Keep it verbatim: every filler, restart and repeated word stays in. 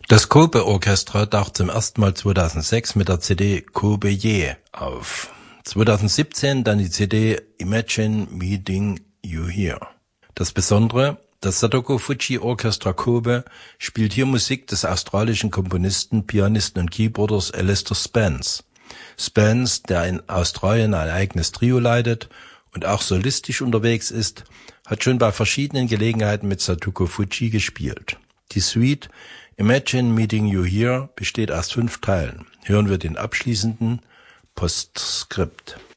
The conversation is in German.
Das Kobe Orchestra taucht zum ersten Mal zweitausendsechs mit der C D Kobe Je auf. zweitausendsiebzehn dann die C D Imagine Meeting You Here. Das Besondere, das Sadako Fuji Orchestra Kobe spielt hier Musik des australischen Komponisten, Pianisten und Keyboarders Alistair Spence. Spence, der in Australien ein eigenes Trio leitet und auch solistisch unterwegs ist, hat schon bei verschiedenen Gelegenheiten mit Sadako Fuji gespielt. Die Suite Imagine Meeting You Here besteht aus fünf Teilen. Hören wir den abschließenden Postskript.